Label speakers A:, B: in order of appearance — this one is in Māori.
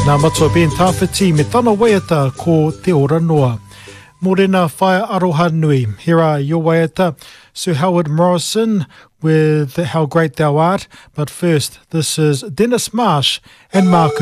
A: Nā matua ben tāwhiti me tana waiata ko te ora noa. Morena whaia aroha nui. Here are your waiata, Sir Howard Morrison with How Great Thou Art. But first, this is Dennis Marsh and Mark